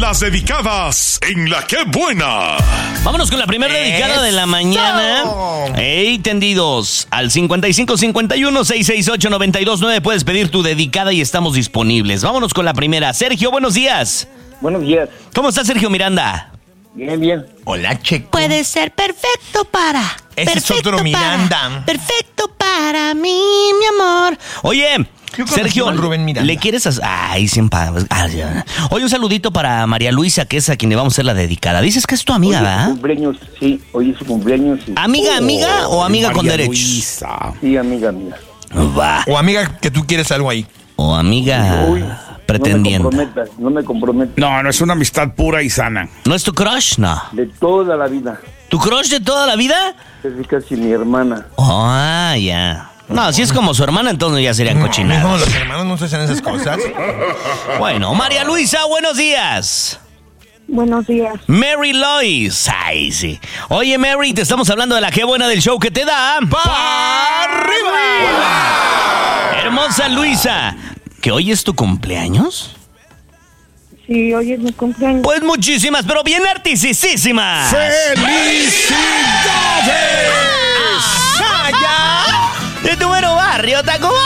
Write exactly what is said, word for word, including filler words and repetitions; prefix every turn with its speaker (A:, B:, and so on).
A: Las dedicadas en La Qué Buena.
B: Vámonos con la primera dedicada de la mañana. Hey, tendidos. Al cincuenta y cinco cincuenta y uno seiscientos sesenta y ocho noventa y dos nueve puedes pedir tu dedicada y estamos disponibles. Vámonos con la primera. Sergio, buenos días.
C: Buenos días.
B: ¿Cómo está Sergio Miranda?
C: Bien, bien.
D: Hola, Checo.
E: Puede ser perfecto para.
D: Ese es
E: perfecto
D: otro Miranda.
E: Para, perfecto para mí, mi amor.
B: Oye, Sergio,
D: Rubén Miranda.
B: ¿le quieres hacer? Ay, siempre. Oye, un saludito para María Luisa, que es a quien le vamos a hacer la dedicada. Dices que es tu amiga,
C: Hoy es su
B: ¿verdad?
C: cumpleaños, sí. Hoy es su cumpleaños. Y...
B: ¿Amiga, amiga o amiga con
A: María
B: derechos?
A: Luisa.
C: Sí, amiga, amiga.
B: Va.
D: O amiga, que tú quieres algo ahí.
B: O amiga
C: Uy,
B: pretendiente.
C: No me comprometas, no me comprometas.
A: No, no es una amistad pura y sana.
B: ¿No es tu crush? No.
C: De toda la vida.
B: ¿Tu crush de toda la vida?
C: Es casi mi hermana.
B: Ah, ya. No, si es como su hermana, entonces ya serían
D: No,
B: cochinadas.
D: los hermanos no se hacen esas cosas.
B: Bueno, María Luisa, buenos días.
F: Buenos días.
B: Mary Lois. Ay, sí. Oye, Mary, te estamos hablando de la Qué Buena del show que te da.
D: ¡Pa' arriba!
B: Hermosa Luisa, ¿que hoy es tu cumpleaños?
F: Sí, hoy es mi cumpleaños.
B: Pues muchísimas, pero bien artisísimas.
A: ¡Felicidades!
B: ¡Ah, ya! De tu mero barrio, Tacubaya.